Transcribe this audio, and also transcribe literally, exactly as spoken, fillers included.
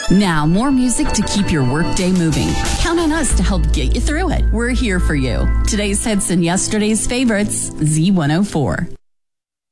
Now, more music to keep your workday moving. Count on us to help get you through it. We're here for you. Today's hits and yesterday's favorites, Z one oh four.